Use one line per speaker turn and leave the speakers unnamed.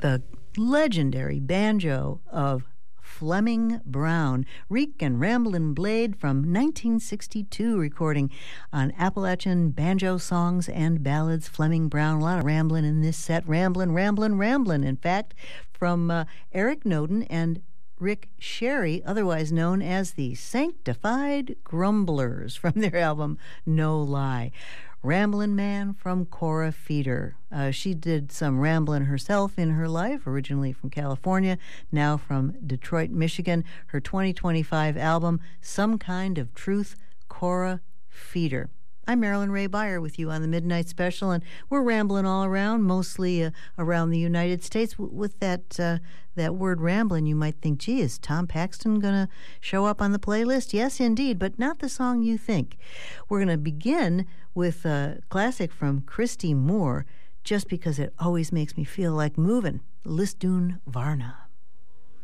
the legendary banjo of Fleming Brown, Reek and Ramblin' Blade from 1962 recording on Appalachian Banjo Songs and Ballads. Fleming Brown, a lot of ramblin' in this set. Ramblin'. In fact, from Eric Noden and Rick Sherry, otherwise known as the Sanctified Grumblers, from their album No Lie. Ramblin' Man from Cora Feeder. She did some ramblin' herself in her life, originally from California, now from Detroit, Michigan. Her 2025 album, Some Kind of Truth, Cora Feeder. I'm Marilyn Ray Beyer with you on the Midnight Special, and we're rambling all around, mostly around the United States. With that word rambling, you might think, gee, is Tom Paxton going to show up on the playlist? Yes, indeed, but not the song you think. We're going to begin with a classic from Christy Moore, just because it always makes me feel like moving, Lisdoon Varna.